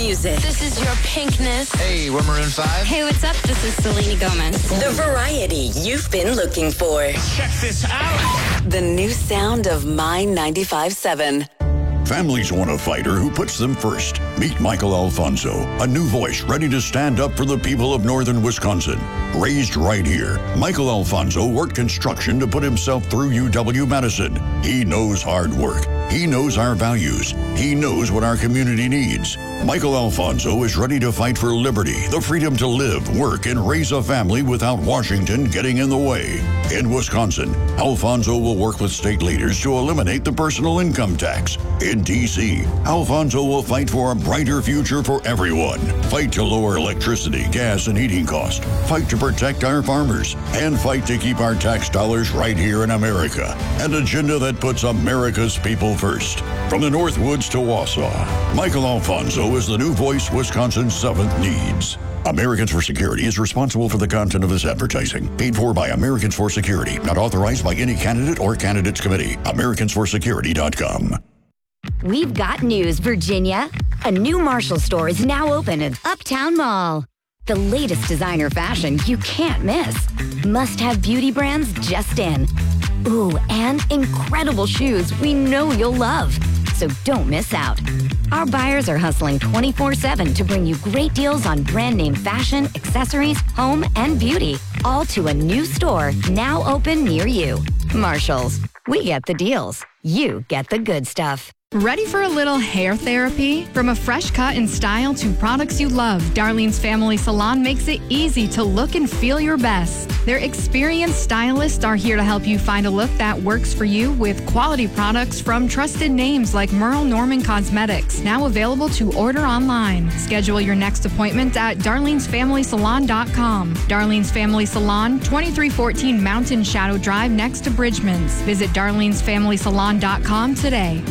music. This is your Pinkness. Hey, we're Maroon 5. Hey, what's up? This is Selena Gomez. The variety you've been looking for. Check this out. The new sound of My 95.7. Families want a fighter who puts them first. Meet Michael Alfonso, a new voice ready to stand up for the people of northern Wisconsin. Raised right here, Michael Alfonso worked construction to put himself through UW-Madison. He knows hard work. He knows our values. He knows what our community needs. Michael Alfonso is ready to fight for liberty, the freedom to live, work, and raise a family without Washington getting in the way. In Wisconsin, Alfonso will work with state leaders to eliminate the personal income tax. In D.C., Alfonso will fight for a brighter future for everyone. Fight to lower electricity, gas, and heating costs. Fight to protect our farmers. And fight to keep our tax dollars right here in America. An agenda that puts America's people first. From the Northwoods to Wausau, Michael Alfonso is the new voice Wisconsin's 7th needs. Americans for Security is responsible for the content of this advertising. Paid for by Americans for Security. Not authorized by any candidate or candidates committee. AmericansForSecurity.com. We've got news, Virginia. A new Marshall store is now open at Uptown Mall. The latest designer fashion you can't miss. Must-have beauty brands just in. Ooh, and incredible shoes we know you'll love. So don't miss out. Our buyers are hustling 24/7 to bring you great deals on brand name fashion, accessories, home, and beauty. All to a new store now open near you. Marshalls. We get the deals. You get the good stuff. Ready for a little hair therapy? From a fresh cut and style to products you love, Darlene's Family Salon makes it easy to look and feel your best. Their experienced stylists are here to help you find a look that works for you with quality products from trusted names like Merle Norman Cosmetics, now available to order online. Schedule your next appointment at darlenesfamilysalon.com. Darlene's Family Salon, 2314 Mountain Shadow Drive next to Bridgman's. Visit darlenesfamilysalon.com today.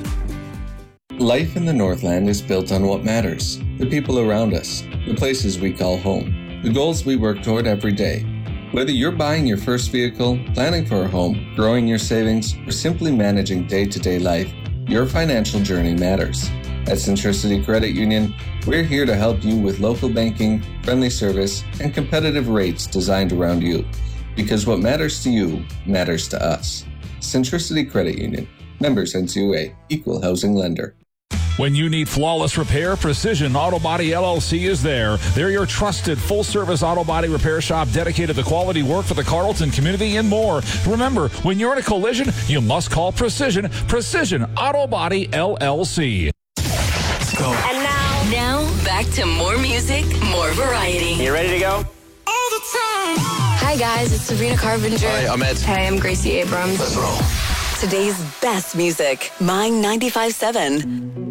Life in the Northland is built on what matters, the people around us, the places we call home, the goals we work toward every day. Whether you're buying your first vehicle, planning for a home, growing your savings, or simply managing day-to-day life, your financial journey matters. At Centricity Credit Union, we're here to help you with local banking, friendly service, and competitive rates designed around you. Because what matters to you matters to us. Centricity Credit Union. Members NCUA. Equal housing lender. When you need flawless repair, Precision Auto Body LLC is there. They're your trusted full-service auto body repair shop dedicated to quality work for the Carlton community and more. Remember, when you're in a collision, you must call Precision Auto Body LLC. Go. And now back to more music, more variety. You ready to go? All the time. Hi, guys. It's Sabrina Carpenter. Hi, I'm Ed. Hey, I'm Gracie Abrams. Let's roll. Today's best music, My 95.7.